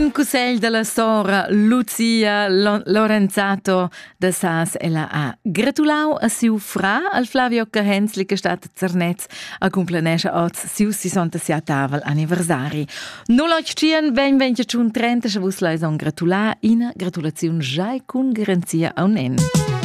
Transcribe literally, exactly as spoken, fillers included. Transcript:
Un cusegl della sora Lucia Lo- Lorenzato de Sas ella ha gratulau a siu fra al Flavio Cahenzli che stat Zernez a cumplenescha oz siu sessantasette anniversari. No loch cien ben venticiun trenta se vus leis on gratulà ina gratulaziun giai cun garanzia a un en.